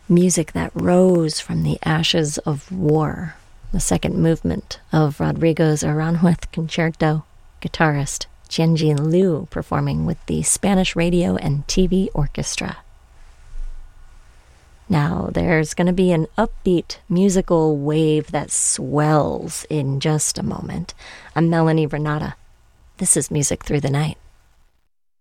Music that rose from the ashes of war. The second movement of Rodrigo's Aranjuez Concerto. Guitarist Jianjin Liu performing with the Spanish Radio and TV Orchestra. Now, there's going to be an upbeat musical wave that swells in just a moment. I'm Melanie Renata. This is Music Through the Night.